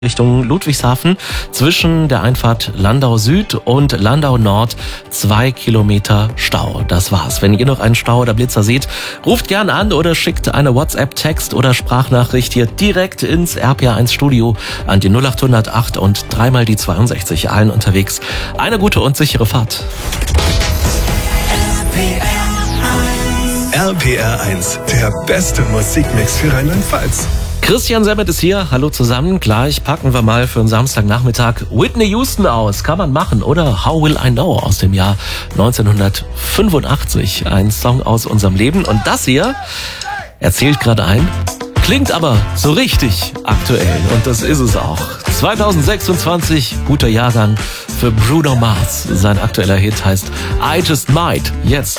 Richtung Ludwigshafen zwischen der Einfahrt Landau Süd und Landau Nord 2 Kilometer Stau. Das war's. Wenn ihr noch einen Stau oder Blitzer seht, ruft gern an oder schickt eine WhatsApp-Text oder Sprachnachricht hier direkt ins RPA1 Studio an die 0808 und dreimal die 62. Allen unterwegs. Eine gute und sichere Fahrt. RPR1, der beste Musikmix für Rheinland-Pfalz. Christian Semmet ist hier. Hallo zusammen. Gleich packen wir mal für einen Samstagnachmittag Whitney Houston aus. Kann man machen, oder? How Will I Know aus dem Jahr 1985. Ein Song aus unserem Leben. Und das hier erzählt gerade ein. Klingt aber so richtig aktuell. Und das ist es auch. 2026, guter Jahrgang für Bruno Mars. Sein aktueller Hit heißt I Just Might. Jetzt